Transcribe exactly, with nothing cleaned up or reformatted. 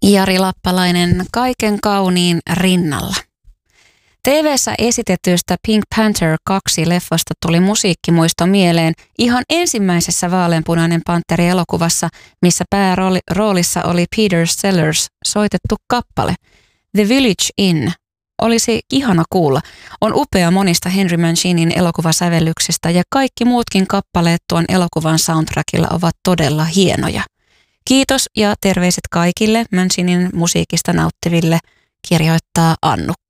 Jari Lappalainen Kaiken kauniin rinnalla. T V:ssä esitetystä Pink Panther kaksi leffasta tuli musiikkimuisto mieleen ihan ensimmäisessä Vaaleanpunainen pantteri -elokuvassa, missä pääroolissa oli Peter Sellers soitettu kappale The Village Inn. Olisi ihana kuulla. On upea monista Henry Mancinin elokuvasävellyksistä ja kaikki muutkin kappaleet tuon elokuvan soundtrackilla ovat todella hienoja. Kiitos ja terveiset kaikille Mancinin musiikista nauttiville, kirjoittaa Annukka.